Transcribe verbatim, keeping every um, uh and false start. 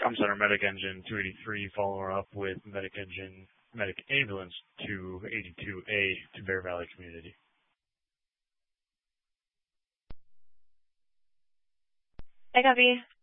Com Center Medic Engine two eighty-three, follow up with Medic Engine Medic Ambulance two eighty-two A to Bear Valley Community. I copy.